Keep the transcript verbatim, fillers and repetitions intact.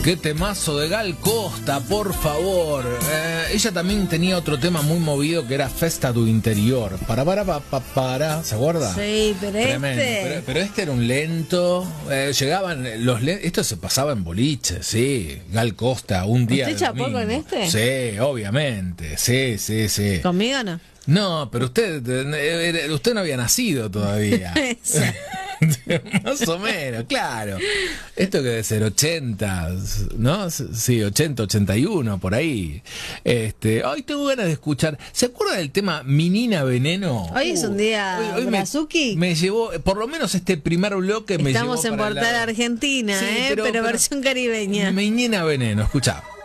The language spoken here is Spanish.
Qué temazo de Gal Costa, por favor. Eh, ella también tenía otro tema muy movido que era Festa do Interior. Para, para, para, para, para. ¿Se acuerda? Sí, pero Tremendo. este... Pero, pero este era un lento. Eh, llegaban los lentos. Esto se pasaba en boliche, sí. Gal Costa, un día. ¿Usted chapó domingo. con este? Sí, obviamente. Sí, sí, sí. ¿Conmigo no? No, pero usted, eh, usted no había nacido todavía. Más o menos, claro. Esto que debe ser ochenta, ¿no? Sí, ochenta, ochenta y uno, por ahí. Este, hoy tengo ganas de escuchar. ¿Se acuerda del tema Menina Veneno? Hoy es un día hoy, hoy me, Brazuki. me llevó, por lo menos este primer bloque me llevó Estamos en para el Portal lado. Argentina, Sí, ¿eh? pero, pero, pero versión caribeña. Menina Veneno, escuchá.